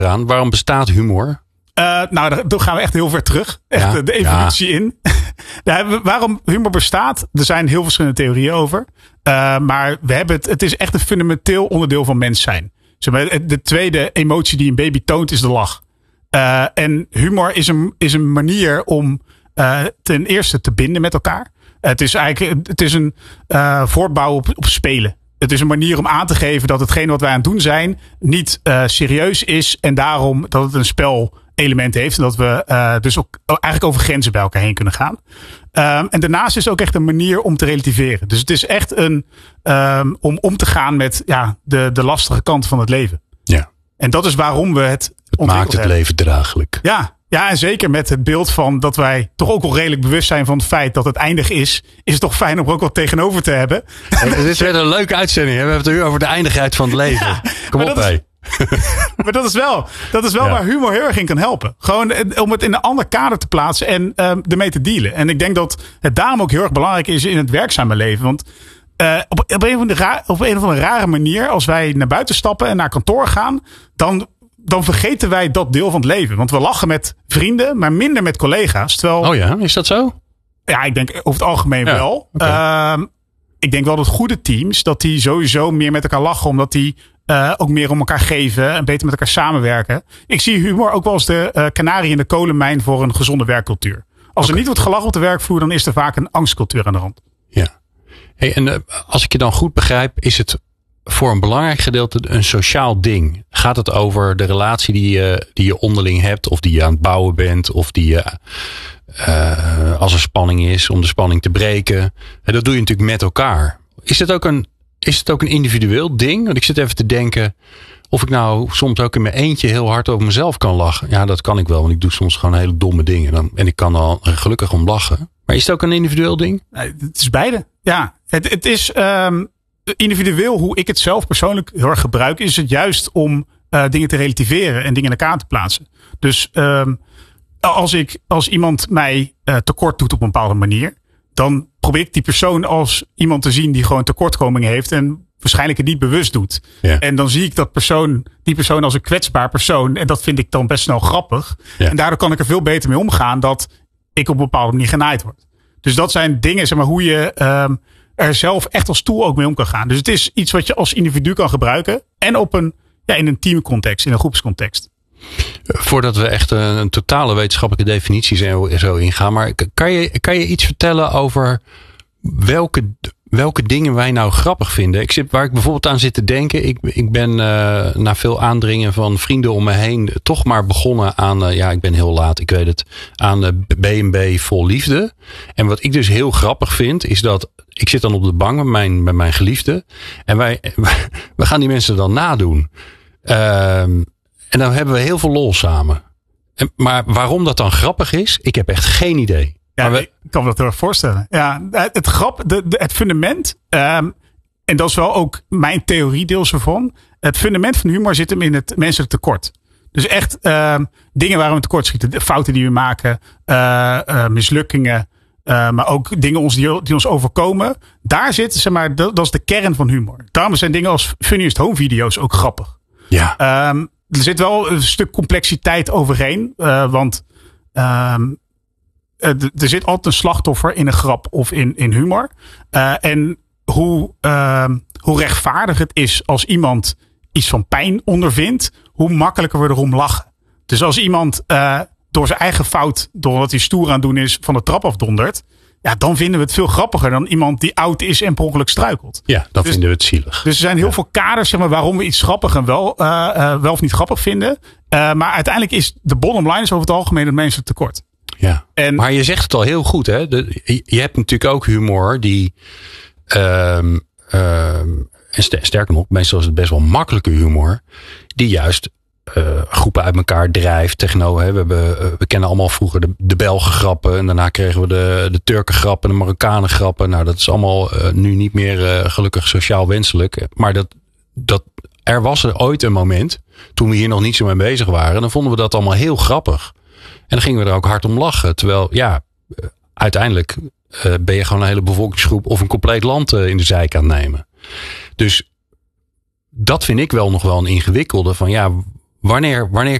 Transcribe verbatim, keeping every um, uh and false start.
aan. Waarom bestaat humor? Uh, nou, dan gaan we echt heel ver terug. Echt ja, de evolutie ja. in. Ja, waarom humor bestaat, er zijn heel verschillende theorieën over. Uh, maar we hebben het, het is echt een fundamenteel onderdeel van mens zijn. Zeg maar, de tweede emotie die een baby toont is de lach. Uh, en humor is een, is een manier om uh, ten eerste te binden met elkaar. Uh, het is eigenlijk het is een uh, voortbouw op, op spelen. Het is een manier om aan te geven dat hetgeen wat wij aan het doen zijn niet uh, serieus is. En daarom dat het een spelelement heeft. En dat we uh, dus ook eigenlijk over grenzen bij elkaar heen kunnen gaan. Um, en daarnaast is het ook echt een manier om te relativeren. Dus het is echt een um, om om te gaan met ja, de, de lastige kant van het leven. Ja. En dat is waarom we het Het maakt het hebben. leven draaglijk. Ja, ja, en zeker met het beeld van dat wij toch ook wel redelijk bewust zijn van het feit dat het eindig is. Is het toch fijn om er ook wat tegenover te hebben. Hey, dit is weer een leuke uitzending. Hè? We hebben het nu over de eindigheid van het leven. Ja, Kom op, hé. Maar dat is wel, dat is wel ja. waar humor heel erg in kan helpen. Gewoon om het in een ander kader te plaatsen en um, ermee te dealen. En ik denk dat het daarom ook heel erg belangrijk is in het werkzame leven. Want uh, op, op, een of andere, op een of andere rare manier, als wij naar buiten stappen en naar kantoor gaan, dan... dan vergeten wij dat deel van het leven. Want we lachen met vrienden, maar minder met collega's. Terwijl, oh ja, is dat zo? Ja, ik denk over het algemeen ja, wel. Okay. Uh, ik denk wel dat goede teams, dat die sowieso meer met elkaar lachen. Omdat die uh, ook meer om elkaar geven en beter met elkaar samenwerken. Ik zie humor ook wel als de uh, kanarie in de kolenmijn voor een gezonde werkcultuur. Als okay. er niet wordt gelachen op de werkvloer, dan is er vaak een angstcultuur aan de hand. Ja. Hey, en uh, als ik je dan goed begrijp, is het voor een belangrijk gedeelte een sociaal ding. Gaat het over de relatie die je, die je onderling hebt, of die je aan het bouwen bent, of die je uh, als er spanning is, om de spanning te breken. En dat doe je natuurlijk met elkaar. Is het ook een, is het ook een individueel ding? Want ik zit even te denken of ik nou soms ook in mijn eentje heel hard over mezelf kan lachen. Ja, dat kan ik wel, want ik doe soms gewoon hele domme dingen. Dan, en ik kan al gelukkig om lachen. Maar is het ook een individueel ding? Nee, het is beide. Ja, het, het is um, individueel hoe ik het zelf persoonlijk heel erg gebruik. Is het juist om uh, dingen te relativeren en dingen in elkaar te plaatsen. Dus um, als ik als iemand mij uh, tekort doet op een bepaalde manier, dan probeer ik die persoon als iemand te zien die gewoon tekortkomingen heeft en waarschijnlijk het niet bewust doet. Ja. En dan zie ik dat persoon, die persoon als een kwetsbaar persoon. En dat vind ik dan best snel grappig. Ja. En daardoor kan ik er veel beter mee omgaan dat ik op een bepaalde manier genaaid word. Dus dat zijn dingen, zeg maar, hoe je um, er zelf echt als tool ook mee om kan gaan. Dus het is iets wat je als individu kan gebruiken. En op een, ja, in een teamcontext, in een groepscontext. Voordat we echt een, een totale wetenschappelijke definitie zo, zo ingaan. Maar kan je, kan je iets vertellen over welke, welke dingen wij nou grappig vinden? Ik zit, waar ik bijvoorbeeld aan zit te denken. Ik, ik ben uh, na veel aandringen van vrienden om me heen toch maar begonnen aan, uh, ja, ik ben heel laat, ik weet het, aan uh, B en B Vol Liefde. En wat ik dus heel grappig vind, is dat ik zit dan op de bank met mijn, met mijn geliefde. En wij, we gaan die mensen dan nadoen. Um, En dan hebben we heel veel lol samen. En, maar waarom dat dan grappig is, ik heb echt geen idee. Ja, maar we, ik kan me dat heel erg voorstellen. Ja, het grap, de, de, het fundament, um, en dat is wel ook mijn theorie deels ervan. Het fundament van humor zit hem in het menselijk tekort. Dus echt um, dingen waar we tekort schieten, de fouten die we maken, uh, uh, mislukkingen, uh, maar ook dingen ons die, die ons overkomen. Daar zit, zeg maar, dat, dat is de kern van humor. Daarom zijn dingen als Funniest Home video's ook grappig. Ja. Um, Er zit wel een stuk complexiteit overheen. Uh, want um, er zit altijd een slachtoffer in een grap of in, in humor. Uh, en hoe, uh, hoe rechtvaardig het is als iemand iets van pijn ondervindt, hoe makkelijker we erom lachen. Dus als iemand uh, door zijn eigen fout, doordat hij stoer aan het doen is, van de trap afdondert, ja, dan vinden we het veel grappiger dan iemand die oud is en per ongeluk struikelt. Ja, dan dus, vinden we het zielig. Dus er zijn heel ja. veel kaders, zeg maar, waarom we iets grappig en wel, uh, uh, wel of niet grappig vinden. Uh, maar uiteindelijk is de bottom line is over het algemeen het menselijk tekort. Ja, en, maar je zegt het al heel goed, hè? De, je hebt natuurlijk ook humor die, um, um, en sterker nog, meestal is het best wel makkelijke humor, die juist Uh, groepen uit elkaar drijft. Techno, hè. We, hebben, uh, we kennen allemaal vroeger de, de Belgen grappen. En daarna kregen we de, de Turken grappen, de Marokkanen grappen. Nou, dat is allemaal uh, nu niet meer uh, gelukkig sociaal wenselijk. Maar dat, dat, er was er ooit een moment, toen we hier nog niet zo mee bezig waren. Dan vonden we dat allemaal heel grappig. En dan gingen we er ook hard om lachen. Terwijl, ja, uh, uiteindelijk uh, ben je gewoon een hele bevolkingsgroep of een compleet land uh, in de zijk aan het nemen. Dus dat vind ik wel nog wel een ingewikkelde van, ja, wanneer, wanneer